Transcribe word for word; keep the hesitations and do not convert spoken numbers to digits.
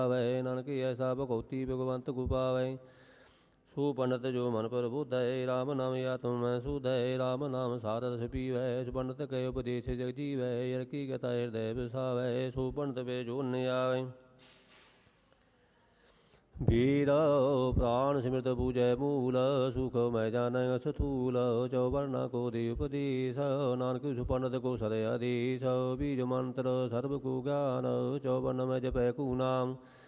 ਵੈ ਨਾਨਕ ਐਸਾ ਭਗਉਤੀ ਭਗਵੰਤ ਗੁ ਪਾਵੈ। ਸੋ ਪੰਡਤ ਜੋ ਮਨ ਪ੍ਰਬੁੱਧੈ ਰਾਮ ਨਾਮ ਆਤਮ ਮੈਂ ਸੁਧੈ। ਰਾਮ ਨਾਮ ਸਾਰ ਰਸ ਪੀਵੈ ਸੋ ਪੰਡਤ ਕੈ ਉਪਦੇਸ਼ ਜਗ ਜੀਵੈ। ਯਰ ਕੀ ਕਥਾ ਹਿਰਦੈ ਵਸਾਵੈ ਸੋ ਪੰਡਤ ਵੇ ਜੋ ਨ ਆਵੈ। ਵੀਰ ਪ੍ਰਾਣ ਸਿਮਰਤ ਪੂਜੈ ਮੂਲ ਸੁਖ ਮੈਂ ਜਾਣੈ ਸਥੂਲ। ਚੌਵਰਨਾ ਕੋ ਦੇ ਉਪਦੇਸ਼ ਨਾਨਕ ਸੋ ਪੰਡਤ ਕੋ ਸਦ ਆਦੇਸ਼। ਬੀਜ ਮੰਤਰ ਸਰਬ ਕੋ ਗਿਆਨ ਚੌਵਰਨ ਮੈਂ ਜਪੈ ਕੂ ਨਾਮ।